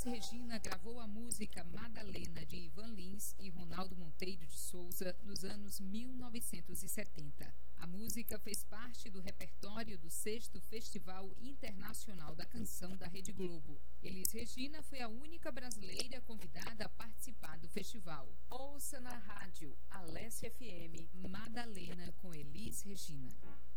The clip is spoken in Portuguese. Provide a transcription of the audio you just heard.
Elis Regina gravou a música Madalena de Ivan Lins e Ronaldo Monteiro de Souza nos anos 1970. A música fez parte do repertório do 6º Festival Internacional da Canção da Rede Globo. Elis Regina foi a única brasileira convidada a participar do festival. Ouça na rádio Alessia FM Madalena com Elis Regina.